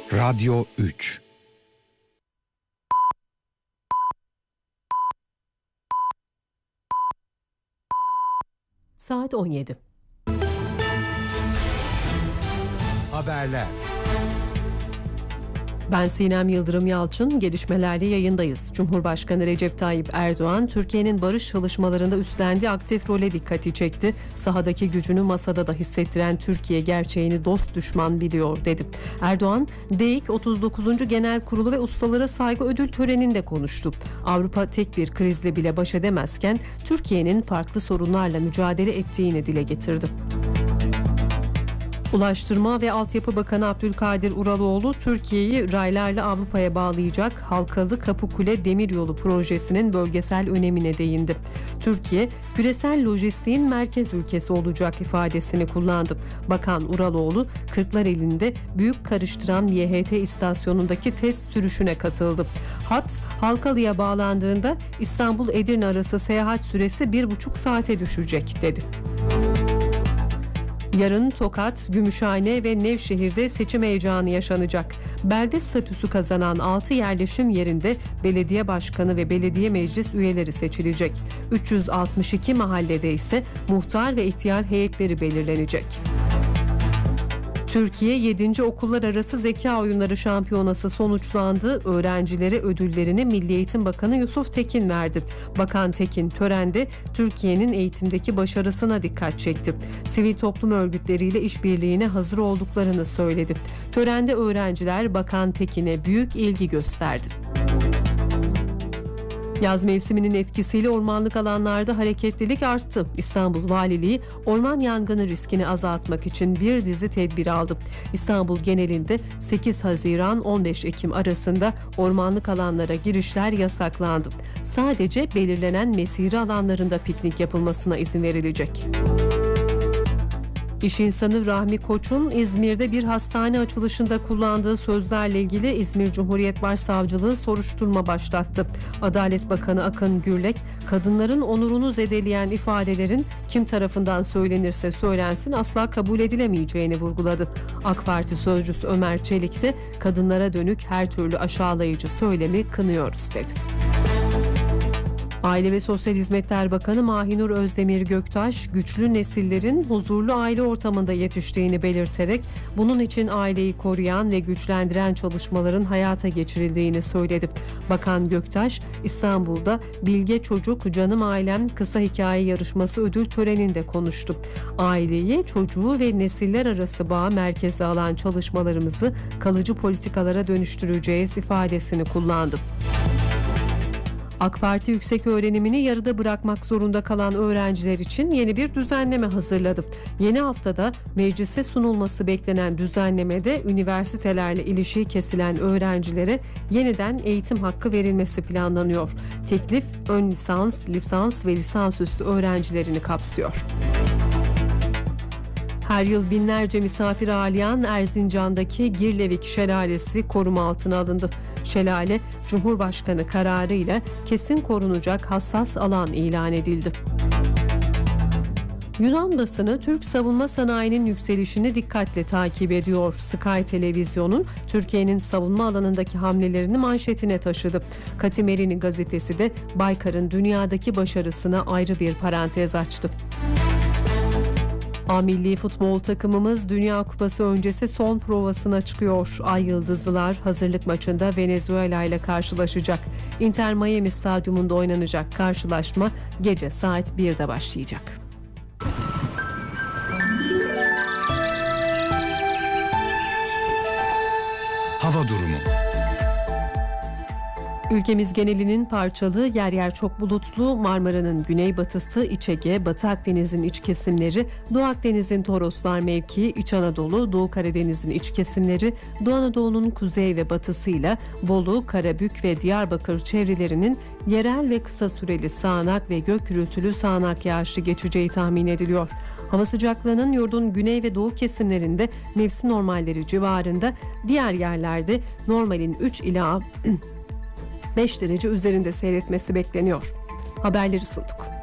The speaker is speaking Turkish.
Radyo 3. Saat 17. Haberler. Ben Sinem Yıldırım Yalçın, gelişmelerle yayındayız. Cumhurbaşkanı Recep Tayyip Erdoğan, Türkiye'nin barış çalışmalarında üstlendiği aktif role dikkati çekti. Sahadaki gücünü masada da hissettiren Türkiye gerçeğini dost düşman biliyor dedi. Erdoğan, DEİK 39. Genel Kurulu ve Ustalara Saygı Ödül Töreni'nde konuştu. Avrupa tek bir krizle bile baş edemezken Türkiye'nin farklı sorunlarla mücadele ettiğini dile getirdi. Ulaştırma ve Altyapı Bakanı Abdülkadir Uraloğlu, Türkiye'yi raylarla Avrupa'ya bağlayacak Halkalı Kapıkule Demiryolu projesinin bölgesel önemine değindi. Türkiye, küresel lojistiğin merkez ülkesi olacak ifadesini kullandı. Bakan Uraloğlu, Kırklareli'nde büyük karıştıran YHT istasyonundaki test sürüşüne katıldı. Hat, Halkalı'ya bağlandığında İstanbul-Edirne arası seyahat süresi 1,5 saate düşecek dedi. Yarın Tokat, Gümüşhane ve Nevşehir'de seçim heyecanı yaşanacak. Belde statüsü kazanan 6 yerleşim yerinde belediye başkanı ve belediye meclis üyeleri seçilecek. 362 mahallede ise muhtar ve ihtiyar heyetleri belirlenecek. Türkiye 7. Okullar Arası Zeka Oyunları Şampiyonası sonuçlandı. Öğrencilere ödüllerini Milli Eğitim Bakanı Yusuf Tekin verdi. Bakan Tekin törende Türkiye'nin eğitimdeki başarısına dikkat çekti. Sivil toplum örgütleriyle işbirliğine hazır olduklarını söyledi. Törende öğrenciler Bakan Tekin'e büyük ilgi gösterdi. Yaz mevsiminin etkisiyle ormanlık alanlarda hareketlilik arttı. İstanbul Valiliği orman yangını riskini azaltmak için bir dizi tedbir aldı. İstanbul genelinde 8 Haziran 15 Ekim arasında ormanlık alanlara girişler yasaklandı. Sadece belirlenen mesire alanlarında piknik yapılmasına izin verilecek. İş insanı Rahmi Koç'un İzmir'de bir hastane açılışında kullandığı sözlerle ilgili İzmir Cumhuriyet Başsavcılığı soruşturma başlattı. Adalet Bakanı Akın Gürlek, kadınların onurunu zedeleyen ifadelerin kim tarafından söylenirse söylensin asla kabul edilemeyeceğini vurguladı. AK Parti sözcüsü Ömer Çelik de kadınlara dönük her türlü aşağılayıcı söylemi kınıyoruz dedi. Aile ve Sosyal Hizmetler Bakanı Mahinur Özdemir Göktaş, güçlü nesillerin huzurlu aile ortamında yetiştiğini belirterek bunun için aileyi koruyan ve güçlendiren çalışmaların hayata geçirildiğini söyledi. Bakan Göktaş, İstanbul'da Bilge Çocuk Canım Ailem Kısa Hikaye Yarışması ödül töreninde konuştu. Aileyi, çocuğu ve nesiller arası bağı merkeze alan çalışmalarımızı kalıcı politikalara dönüştüreceğiz ifadesini kullandı. AK Parti yüksek öğrenimini yarıda bırakmak zorunda kalan öğrenciler için yeni bir düzenleme hazırladı. Yeni haftada meclise sunulması beklenen düzenlemede üniversitelerle ilişiği kesilen öğrencilere yeniden eğitim hakkı verilmesi planlanıyor. Teklif ön lisans, lisans ve lisansüstü öğrencilerini kapsıyor. Her yıl binlerce misafir ağırlayan Erzincan'daki Girlevik Şelalesi koruma altına alındı. Şelale, Cumhurbaşkanı kararıyla kesin korunacak hassas alan ilan edildi. Yunan basını Türk savunma sanayinin yükselişini dikkatle takip ediyor. Sky Televizyon'un Türkiye'nin savunma alanındaki hamlelerini manşetine taşıdı. Katimerini gazetesi de Baykar'ın dünyadaki başarısına ayrı bir parantez açtı. A milli futbol takımımız Dünya Kupası öncesi son provasına çıkıyor. Ay Yıldızlılar hazırlık maçında Venezuela ile karşılaşacak. Inter Miami Stadyumunda oynanacak karşılaşma gece saat 1'de başlayacak. Hava durumu. Ülkemiz genelinin parçalı, yer yer çok bulutlu, Marmara'nın güneybatısı, İç Ege, Batı Akdeniz'in iç kesimleri, Doğu Akdeniz'in Toroslar mevkii, İç Anadolu, Doğu Karadeniz'in iç kesimleri, Doğu Anadolu'nun kuzey ve batısıyla Bolu, Karabük ve Diyarbakır çevrelerinin yerel ve kısa süreli sağanak ve gök gürültülü sağanak yağışlı geçeceği tahmin ediliyor. Hava sıcaklığının yurdun güney ve doğu kesimlerinde mevsim normalleri civarında, diğer yerlerde normalin 3 ila 5 derece üzerinde seyretmesi bekleniyor. Haberleri sunduk.